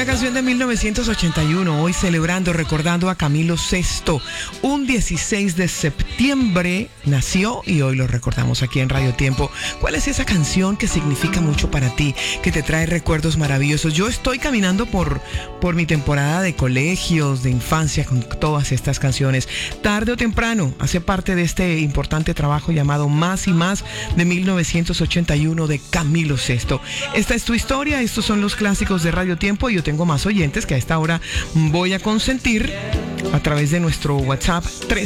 canción de 1981, hoy celebrando, recordando a Camilo Sesto. Un 16 de septiembre nació y hoy lo recordamos aquí en Radio Tiempo. ¿Cuál es esa canción que significa mucho para ti, que te trae recuerdos maravillosos? Yo estoy caminando por mi temporada de colegios, de infancia, con todas estas canciones. Tarde o temprano, hace parte de este importante trabajo llamado Más y Más de 1981 de Camilo Sesto. Esta es tu historia, estos son los clásicos de Radio Tiempo y yo tengo más oyentes que a esta hora voy a consentir a través de nuestro WhatsApp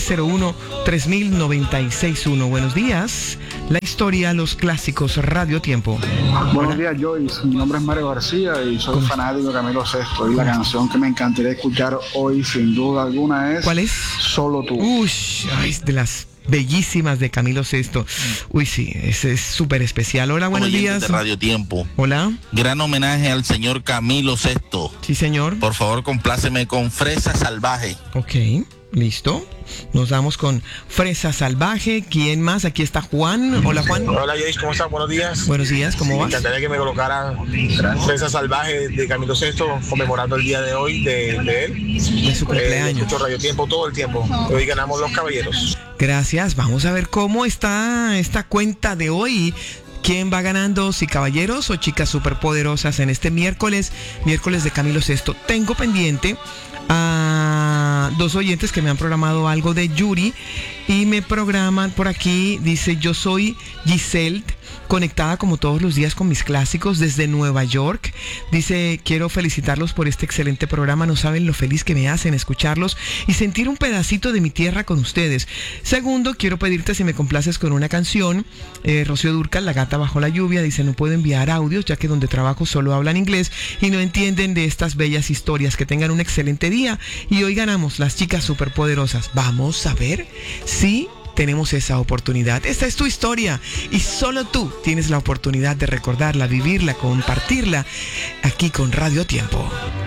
301-3000-961. Buenos días, la historia, los clásicos, Radio Tiempo. Buenos días, Joyce. Mi nombre es Mario García y soy fanático de Camilo Sesto. Y la canción que me encantaría escuchar hoy, sin duda alguna, es... ¿Cuál es? Solo tú. Ay, de las bellísimas de Camilo Sesto. Uy, sí, ese es súper especial. Hola, buenos días. De Radio Tiempo. Hola. Gran homenaje al señor Camilo Sesto. Sí, señor. Por favor, compláceme con Fresa Salvaje. Ok, listo. Nos damos con Fresa Salvaje. ¿Quién más? Aquí está Juan. Hola, Juan. Hola, Joyce, ¿cómo estás? Buenos días. Buenos días, ¿cómo vas? Me encantaría que me colocaran Fresa Salvaje de Camilo Sesto, conmemorando el día de hoy de él. De su cumpleaños. Escucho Radio Tiempo todo el tiempo. Hoy ganamos los caballeros. Gracias. Vamos a ver cómo está esta cuenta de hoy. ¿Quién va ganando? ¿Si caballeros o chicas superpoderosas en este miércoles de Camilo Sesto? Tengo pendiente a dos oyentes que me han programado algo de Yuri y me programan por aquí. Dice: yo soy Giselle, conectada como todos los días con mis clásicos desde Nueva York. Dice: quiero felicitarlos por este excelente programa. No saben lo feliz que me hacen escucharlos y sentir un pedacito de mi tierra con ustedes. Segundo, quiero pedirte si me complaces con una canción. Rocío Dúrcal, La gata bajo la lluvia. Dice: no puedo enviar audios ya que donde trabajo solo hablan inglés y no entienden de estas bellas historias. Que tengan un excelente día y hoy ganamos las chicas superpoderosas. Vamos a ver si tenemos esa oportunidad. Esta es tu historia y solo tú tienes la oportunidad de recordarla, vivirla, compartirla aquí con Radio Tiempo.